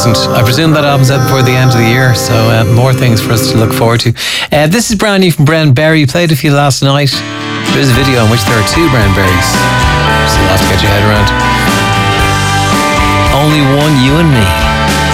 isn't. I presume that album's out before the end of the year, so more things for us to look forward to. This is brand new from Bren Berry. Played a few last night. There is a video in which there are two Bren Berrys, so you'll have to get your head around. Only one, you and me.